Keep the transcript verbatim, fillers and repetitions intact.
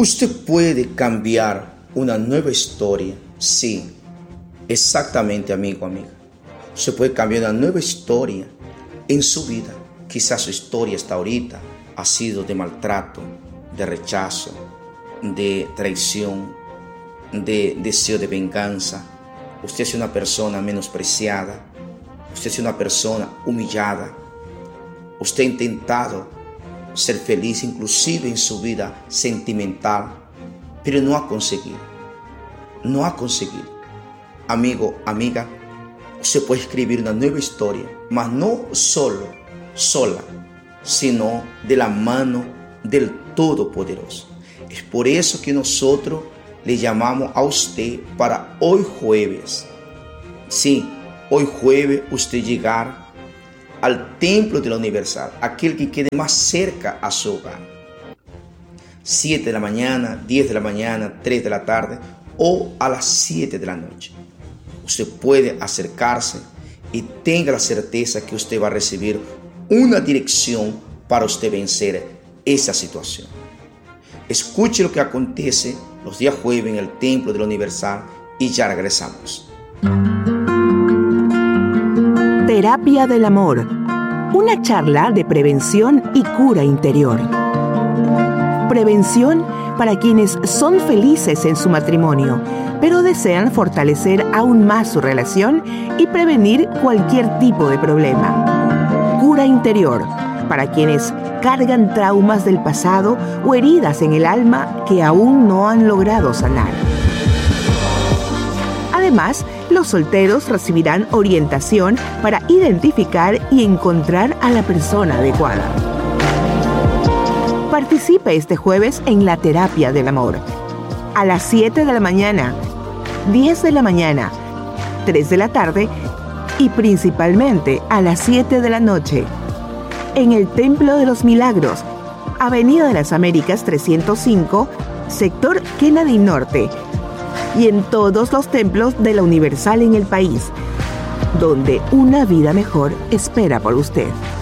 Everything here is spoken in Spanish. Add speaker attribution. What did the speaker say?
Speaker 1: Usted puede cambiar una nueva historia. Sí, exactamente, amigo, amiga. Usted puede cambiar una nueva historia en su vida. Quizás su historia hasta ahorita ha sido de maltrato, de rechazo, de traición, de deseo de venganza. Usted es una persona menospreciada. Usted es una persona humillada. Usted ha intentado ser feliz inclusive en su vida sentimental, pero no ha conseguido. No ha conseguido. Amigo, amiga, usted puede escribir una nueva historia, mas no solo, sola, sino de la mano del Todopoderoso. Es por eso que nosotros le llamamos a usted para hoy jueves. Sí, hoy jueves usted llegar al templo de la Universal, aquel que quede más cerca a su hogar. siete de la mañana, diez de la mañana, tres de la tarde o a las siete de la noche. Usted puede acercarse y tenga la certeza que usted va a recibir una dirección para usted vencer esa situación. Escuche lo que acontece los días jueves en el templo de la Universal y ya regresamos.
Speaker 2: Terapia del amor, una charla de prevención y cura interior. Prevención para quienes son felices en su matrimonio, pero desean fortalecer aún más su relación y prevenir cualquier tipo de problema. Cura interior para quienes cargan traumas del pasado o heridas en el alma que aún no han logrado sanar. Además, los solteros recibirán orientación para identificar y encontrar a la persona adecuada. Participe este jueves en la terapia del amor. A las siete de la mañana, diez de la mañana, tres de la tarde y principalmente a las siete de la noche. En el Templo de los Milagros, Avenida de las Américas trescientos cinco, sector Kennedy Norte. Y en todos los templos de la Universal en el país, donde una vida mejor espera por usted.